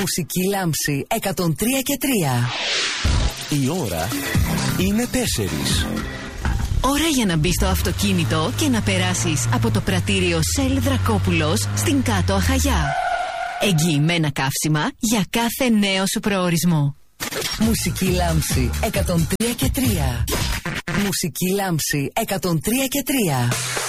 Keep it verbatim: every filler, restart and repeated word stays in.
Μουσική Λάμψη εκατόν τρία και τρία. Η ώρα είναι τέσσερις. Ώρα για να μπεις στο αυτοκίνητο και να περάσεις από το πρατήριο Shell Δρακόπουλος στην Κάτω Αχαγιά. Εγγυημένα καύσιμα για κάθε νέο σου προορισμό. Μουσική Λάμψη εκατόν τρία και τρία. Μουσική Λάμψη εκατόν τρία και τρία.